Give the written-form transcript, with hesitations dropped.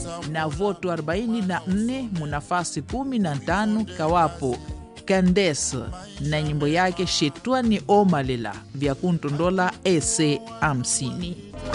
na voto 44 munafasi 15 kawapo Candace na nyimbo yake Shetwani Omalela vya kuntondola ese 50.